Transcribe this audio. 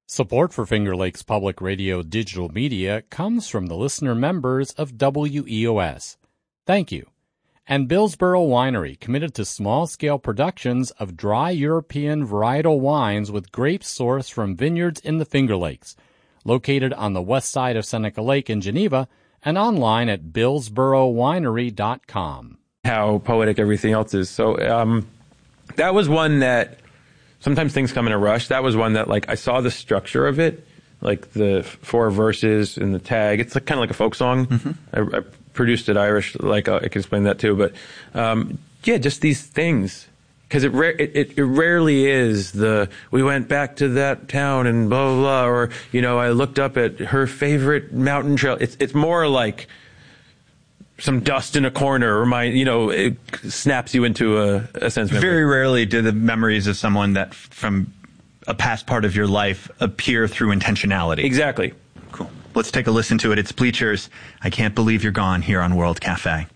Support for Finger Lakes Public Radio digital media comes from the listener members of WEOS. Thank you. And Billsboro Winery, committed to small-scale productions of dry European varietal wines with grapes sourced from vineyards in the Finger Lakes, located on the west side of Seneca Lake in Geneva, and online at billsborowinery.com. How poetic everything else is. So that was one that sometimes things come in a rush. That was one that, like, I saw the structure of it, like the 4 verses and the tag. It's like, kind of like a folk song. Mm-hmm. I produced it Irish, like I can explain that too. But yeah, just these things, because it rarely is we went back to that town and blah blah blah, or I looked up at her favorite mountain trail. It's more like some dust in a corner, it snaps you into a sense memory. Very rarely do the memories of someone that from a past part of your life appear through intentionality. Exactly. Cool. Let's take a listen to it. It's Bleachers. I Can't Believe You're Gone here on World Cafe.